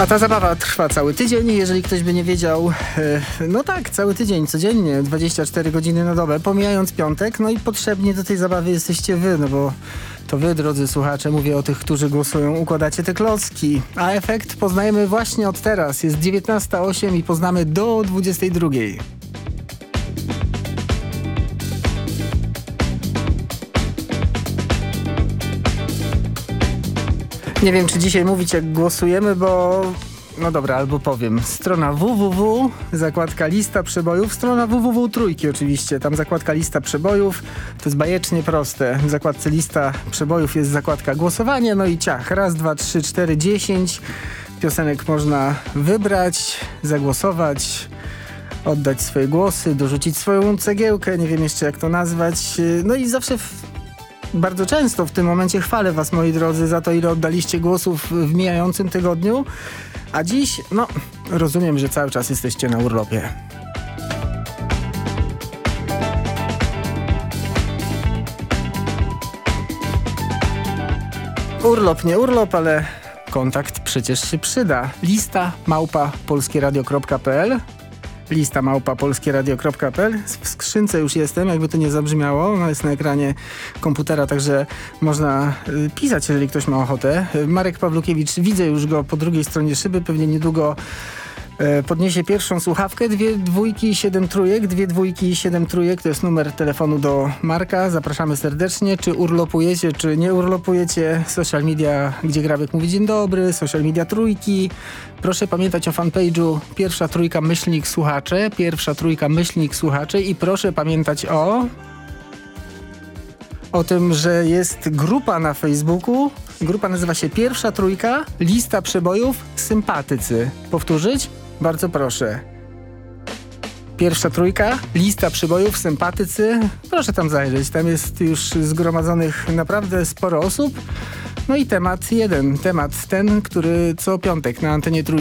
A ta zabawa trwa cały tydzień, jeżeli ktoś by nie wiedział. No tak, cały tydzień, codziennie, 24 godziny na dobę, pomijając piątek. No i potrzebni do tej zabawy jesteście wy, no bo to wy, drodzy słuchacze, mówię o tych, którzy głosują, układacie te klocki. A efekt poznajemy właśnie od teraz. Jest 19:08 i poznamy do 22:00. Nie wiem, czy dzisiaj mówić, jak głosujemy, bo... No dobra, albo powiem. Strona www, zakładka lista przebojów, strona www trójki oczywiście. Tam zakładka lista przebojów, to jest bajecznie proste. W zakładce lista przebojów jest zakładka głosowanie, no i ciach. 1, 2, 3, 4, 10 piosenek można wybrać, zagłosować, oddać swoje głosy, dorzucić swoją cegiełkę, nie wiem jeszcze jak to nazwać. No i zawsze... Bardzo często w tym momencie chwalę was, moi drodzy, za to, ile oddaliście głosów w mijającym tygodniu. A dziś, no, rozumiem, że cały czas jesteście na urlopie. Urlop, nie urlop, ale kontakt przecież się przyda. Lista @polskieradio.pl. Lista @polskieradio.pl. W skrzynce już jestem, jakby to nie zabrzmiało. Ona jest na ekranie komputera, także można pisać, jeżeli ktoś ma ochotę. Marek Pawlukiewicz, widzę już go po drugiej stronie szyby, pewnie niedługo podniesie pierwszą słuchawkę. 2 dwójki i 7 trójek. 2 dwójki i 7 trójek to jest numer telefonu do Marka. Zapraszamy serdecznie. Czy urlopujecie, czy nie urlopujecie? Social media, gdzie Grabek mówi dzień dobry. Social media trójki. Proszę pamiętać o fanpage'u pierwsza trójka myślnik słuchacze. Pierwsza trójka myślnik słuchacze. I proszę pamiętać o tym, że jest grupa na Facebooku. Grupa nazywa się Pierwsza Trójka, lista przebojów, sympatycy. Powtórzyć? Bardzo proszę. Pierwsza Trójka, lista przebojów, sympatycy. Proszę tam zajrzeć, tam jest już zgromadzonych naprawdę sporo osób. No i temat jeden, temat ten, który co piątek na antenie Trójki